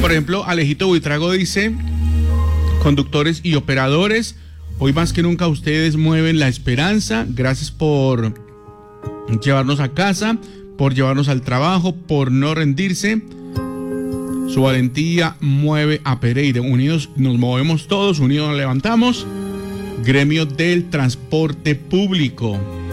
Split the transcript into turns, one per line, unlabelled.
Por ejemplo, Alejito Buitrago dice: conductores y operadores, hoy más que nunca ustedes mueven la esperanza. Gracias por llevarnos a casa, por llevarnos al trabajo, por no rendirse. Su valentía mueve a Pereira. Unidos nos movemos todos, unidos nos levantamos. Gremio del transporte público.